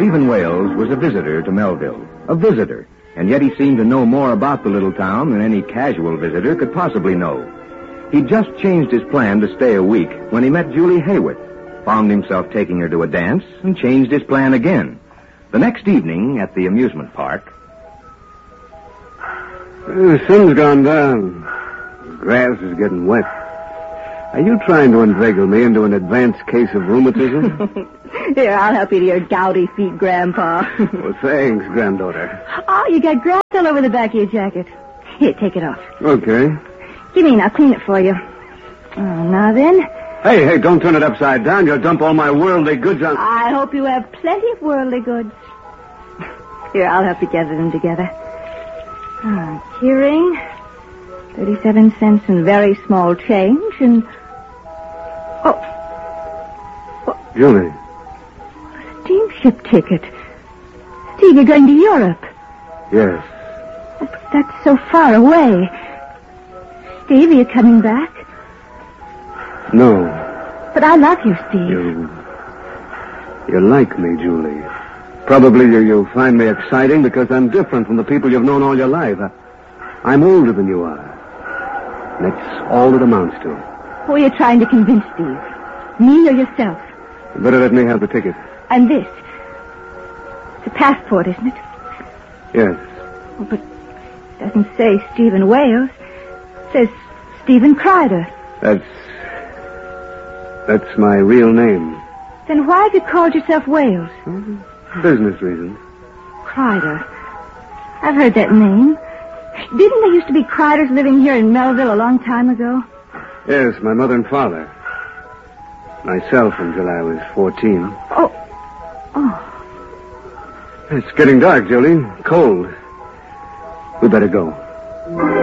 Stephen Wales was a visitor to Melville. A visitor. And yet he seemed to know more about the little town than any casual visitor could possibly know. He'd just changed his plan to stay a week when he met Julie Hayworth, found himself taking her to a dance, and changed his plan again. The next evening at the amusement park... The sun's gone down. The grass is getting wet. Are you trying to inveigle me into an advanced case of rheumatism? Here, I'll help you to your gouty feet, Grandpa. Well, thanks, granddaughter. Oh, you got grass all over the back of your jacket. Here, take it off. Okay. Give me, I'll clean it for you. Oh, now then. Hey, don't turn it upside down. You'll dump all my worldly goods on... I hope you have plenty of worldly goods. Here, I'll help you gather them together. Keyring, 37 cents in very small change, and... Julie. Steamship ticket. Steve, you're going to Europe. Yes. Oh, but that's so far away. Steve, are you coming back? No. But I love you, Steve. You like me, Julie. Probably you'll find me exciting because I'm different from the people you've known all your life. I'm older than you are. That's all it amounts to. Who are you trying to convince, Steve? Me or yourself? You better let me have the ticket. And this? It's a passport, isn't it? Yes. Oh, but it doesn't say Stephen Wales. It says Stephen Kreider. That's my real name. Then why have you called yourself Wales? Business reasons. Kreider. I've heard that name. Didn't there used to be Kreiders living here in Melville a long time ago? Yes, my mother and father. Myself until I was 14. Oh. It's getting dark, Julie. Cold. We better go.